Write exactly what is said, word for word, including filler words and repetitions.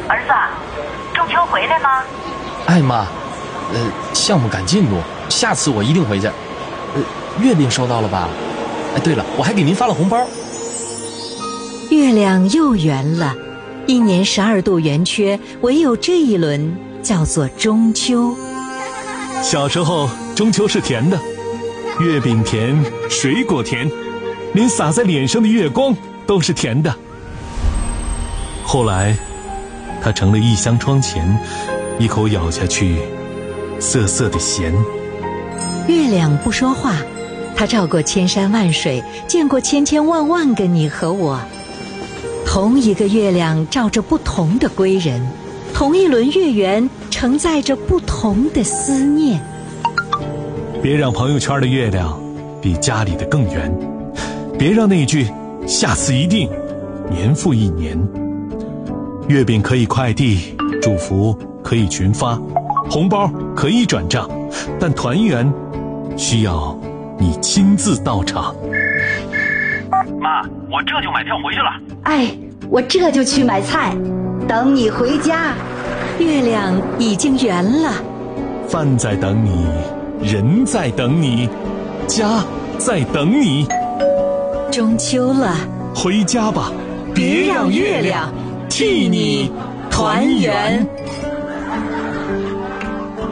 儿子，中秋回来吗？ 哎妈，呃，项目赶进度，下次我一定回去。呃，月饼收到了吧？哎，对了，我还给您发了红包。 月亮又圆了，一年十二度圆缺，唯有这一轮叫做中秋。 小时候，中秋是甜的，月饼甜，水果甜，连洒在脸上的月光都是甜的。后来，它成了一箱窗前，一口咬下去，涩涩的咸。 月亮不说话，它照过千山万水，见过千千万万个你和我。同一个月亮照着不同的归人，同一轮月圆承载着不同的思念。 别让朋友圈的月亮比家里的更圆，别让那句下次一定年复一年。月饼可以快递，祝福可以群发，红包可以转账，但团圆需要你亲自到场。 妈，我这就买票回去了。 哎，我这就去买菜，等你回家。 月亮已经圆了， 饭在等你，人在等你，家在等你。 中秋了， 回家吧，别让月亮替你团圆。